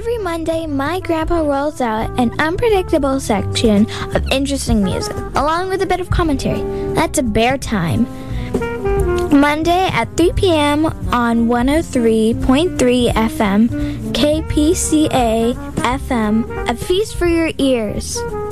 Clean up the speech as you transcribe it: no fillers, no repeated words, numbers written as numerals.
Every Monday, my grandpa rolls out an unpredictable section of interesting music, along with a bit of commentary. That's a bear time. Monday at 3 p.m. on 103.3 FM, KPCA FM, a feast for your ears.